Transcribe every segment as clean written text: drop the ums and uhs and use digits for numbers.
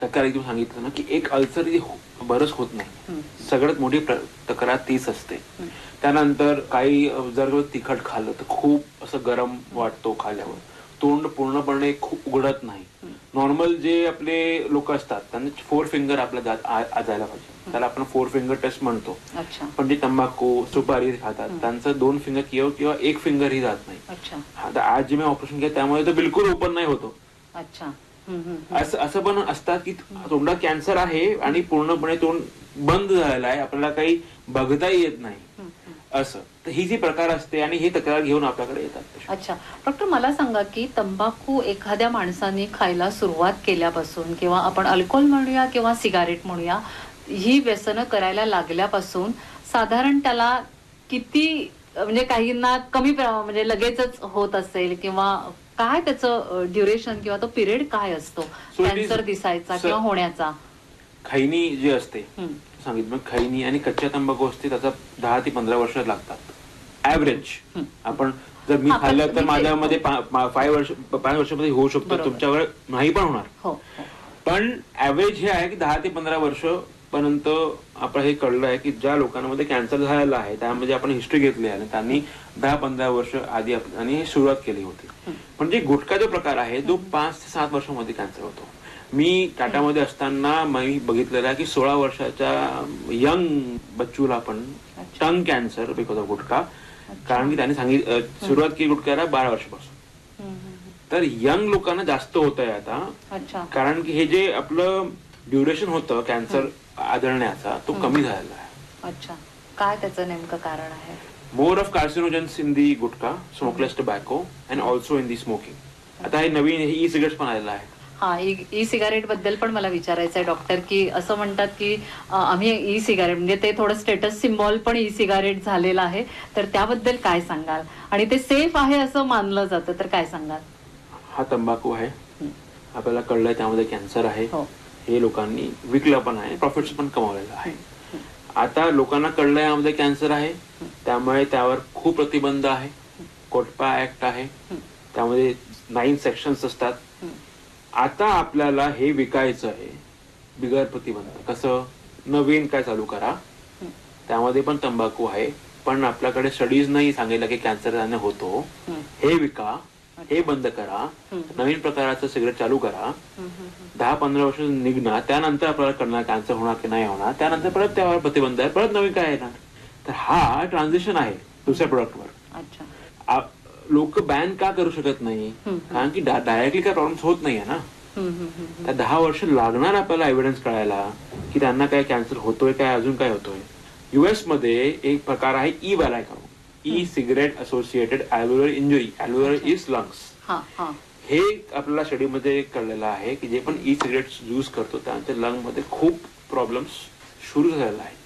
तक्रार एकदम सांगितलं ना की एक अल्सर बरंच होत नाही, सगळ्यात मोठी तक्रार तीच असते. त्यानंतर काही जर तिखट खाल्लं तर खूप असं गरम वाटतो खाल्यावर, तोंड पूर्णपणे खूप उघडत नाही. नॉर्मल जे आपले लोक असतात त्यांना 4 फिंगर आपल्या जायला पाहिजे, त्याला आपण 4 फिंगर टेस्ट म्हणतो. पण जे तंबाखू सुपारी खातात त्यांचं 2 फिंगर किंवा 1 फिंगर ही जात नाही. आज जे मी ऑपरेशन केलं त्यामुळे तर बिलकुल ओपन नाही होतो. असं पण असतात की तोंडात कॅन्सर आहे आणि पूर्णपणे तोंड बंद झालेला आहे, आपल्याला काही बघताही येत नाही. असं तर ही जी प्रकार असते आणि हे तक्रार घेऊन आपल्याकडे येतात. अच्छा डॉक्टर, मला सांगा की तंबाखू एखाद्या माणसाने खायला सुरुवात केल्यापासून किंवा आपण अल्कोहोल म्हणूया किंवा सिगारेट म्हणूया, ही व्यसनं करायला लागल्यापासून साधारण त्याला किती, म्हणजे काहींना कमी म्हणजे लगेचच होत असेल किंवा काय त्याचं ड्युरेशन किंवा तो पिरियड काय असतो कॅन्सर दिसायचा किंवा होण्याचा? खैनी जी असते सांगितलं, खैनी आणि कच्च्या तंबाखू असते त्याचा 10 ते 15 वर्ष लागतात ऍव्हरेज. आपण जर मी खाल्लं तर माझ्यामध्ये 5 वर्षामध्ये होऊ शकतो, तुमच्याकडे नाही पण होणार. पण ऍव्हरेज हे आहे की 10 ते 15 वर्ष पर्यंत आपण हे कळलं आहे की ज्या लोकांमध्ये कॅन्सर झालेला आहे त्यामध्ये आपण हिस्ट्री घेतली आहे, त्यांनी 10-15 वर्ष आधी आणि सुरुवात केली होती. म्हणजे गुटखा जो प्रकार आहे तो 5 ते 7 वर्षामध्ये कॅन्सर होतो. मी टाटामध्ये असताना मी बघितलेला की 16 वर्षाच्या यंग बच्चूला पण टंग कॅन्सर बिकॉज ऑफ गुटखा, कारण की त्यांनी सुरुवात केली गुटख्याला 12 वर्षापासून. तर यंग लोकांना जास्त होत आहे आता, कारण की हे जे आपलं ड्युरेशन होतं कॅन्सर आढळण्याचा तो कमी झालेला आहे. अच्छा, काय त्याचं नेमकं कारण आहे? More of carcinogens in the gutkha, smokeless tobacco and also in the smoking. आता हे नवीन ई सिगरेट पण आलेला आहे. हा, ई सिगारेट बद्दल पण मला विचारायचं आहे डॉक्टर, की असं म्हणतात की आम्ही ई सिगारेट म्हणजे ते थोडं स्टेटस सिम्बॉल पण ई सिगारेट झालेलं आहे, तर त्याबद्दल काय सांगाल? आणि ते सेफ आहे असं मानलं जातं, तर काय सांगाल? हा तंबाखू आहे, आपल्याला कळलंय त्यामध्ये कॅन्सर आहे, हे लोकांनी विकलं पण आहे, प्रॉफिट्स पण कमावलेलं आहे. आता लोकांना कळलंय यामध्ये कॅन्सर आहे, त्यामुळे त्यावर खूप प्रतिबंध आहे. कोटपा ऍक्ट आहे, त्यामध्ये 9 सेक्शन्स असतात. आता आपल्याला हे विकायचं आहे बिगर प्रतिबंध. कसं? नवीन काय चालू करा, त्यामध्ये पण तंबाखू आहे, पण आपल्याकडे स्टडीज नाही सांगितलं की कॅन्सर त्याने होतो. हे विका, हे बंद करा, नवीन प्रकाराचं सिगरेट चालू करा, 10-15 वर्ष निघणार, त्यानंतर आपल्याला कळणार कॅन्सर होणार की नाही होणार, त्यानंतर परत त्यावर प्रतिबंध आहे, परत नवीन काय येणार. तर हा ट्रान्झिशन आहे दुसऱ्या प्रोडक्टवर. लोक बॅन का करू शकत नाही? कारण की डायरेक्टली काय प्रॉब्लेम होत नाहीये ना. त्या 10 वर्ष लागणार आपल्याला एव्हिडन्स कळायला की त्यांना काय कॅन्सर होतोय, काय अजून काय होतोय. युएस मध्ये एक प्रकार आहे E वॅलायको, e cigarette associated alveolar injury, alveolar is lungs. हे आपल्याला स्टडीमध्ये कळलेलं आहे की जे पण ई सिगरेट यूज करतो त्यांच्या लंग मध्ये खूप प्रॉब्लेम्स सुरू झालेला आहे.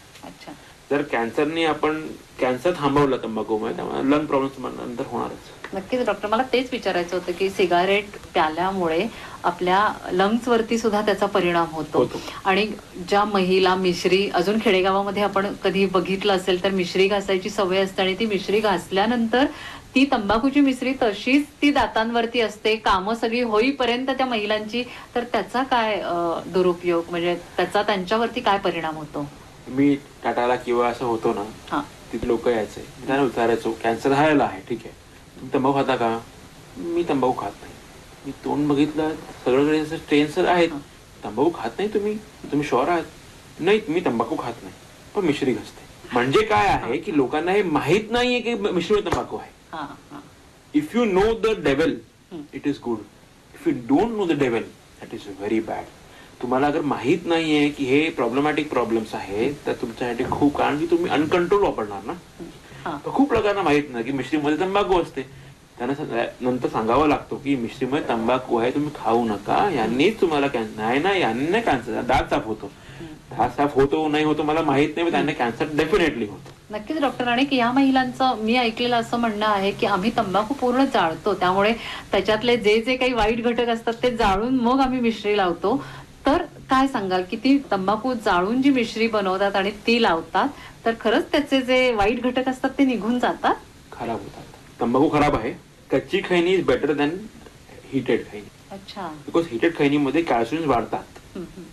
जर कॅन्सरने आपण कॅन्सर थांबवलं तंबाखूमुळे, त्यामुळे लंग प्रॉब्लेम्स नंतर होणारच. नक्कीच डॉक्टर, मला तेच विचारायचं होतं की सिगारेट प्याल्यामुळे आपल्या लंग्स वरती सुद्धा त्याचा परिणाम होतो. आणि ज्या महिला मिश्री, अजून खेडेगावामध्ये आपण कधी बघितलं असेल तर मिश्री घासायची सवय असते आणि ती मिश्री घासल्यानंतर ती तंबाखूची मिश्री तशीच ती दातांवरती असते कामं सगळी होईपर्यंत त्या महिलांची, तर त्याचा काय दुरुपयोग, म्हणजे त्याचा त्यांच्यावरती काय परिणाम होतो? मी टाटाला किंवा असं होतो ना, तिथे लोक यायचे, त्यांना विचारायचो कॅन्सर झालेला आहे, ठीक आहे, तुम्ही तंबाखू खाता का? मी तंबाखू खात नाही. मी तोंड बघितलं, सगळं टेन्सर आहेत, तंबाखू खात नाही तुम्ही, तुम्ही शुअर आहात? नाही, मी तंबाखू खात नाही, पण मिश्री घासते. म्हणजे काय आहे की लोकांना हे माहित नाहीये की मिश्री तंबाखू आहे. If you know the devil it is good, if you don't know the devil that is very bad. तुम्हाला अगर माहित नाहीये की हे प्रॉब्लेमॅटिक प्रॉब्लेम्स आहेत तर तुमच्यासाठी खूप, कारण की तुम्ही अनकंट्रोल वापरणार ना. तर खूप लोकांना माहित नाही की मिश्रीमध्ये तंबाखू असते, त्यांना नंतर सांगावं लागतो की मिश्रीमध्ये तंबाखू आहे, तुम्ही खाऊ नका, यांनीच तुम्हाला कॅन्सर नाही ना, यांनी कॅन्सर, दात साफ होतो, दात साफ होतो नाही होतो मला माहित नाही, त्यांना कॅन्सर डेफिनेटली होतो. नक्कीच डॉक्टर, आणि या महिलांचं मी ऐकलेलं असं म्हणणं आहे की आम्ही तंबाखू पूर्ण जाळतो, त्यामुळे त्याच्यातले जे जे काही वाईट घटक असतात ते जाळून मग आम्ही मिश्री लावतो. तर काय सांगाल की ती तंबाखू जाळून जी मिश्री बनवतात आणि ती लावतात, तर खरंच त्याचे जे वाईट घटक असतात ते निघून जातात, खराब होतात? तंबाखू खराब आहे. कच्ची खैनी इज बेटर दॅन हिटेड खैनी. अच्छा, बिकॉज हिटेड खैनीमध्ये कॅल्शियम वाढतात